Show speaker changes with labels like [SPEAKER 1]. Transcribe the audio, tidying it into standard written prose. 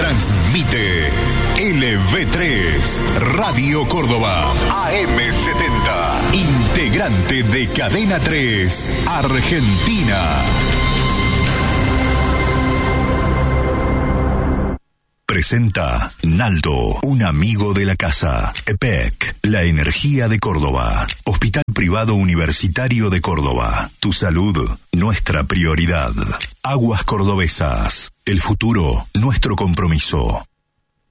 [SPEAKER 1] Transmite LV3, Radio Córdoba, AM70, integrante de Cadena 3, Argentina. Presenta Naldo, un amigo de la casa. EPEC, la energía de Córdoba. Hospital Privado Universitario de Córdoba. Tu salud, nuestra prioridad. Aguas Cordobesas, el futuro, nuestro compromiso.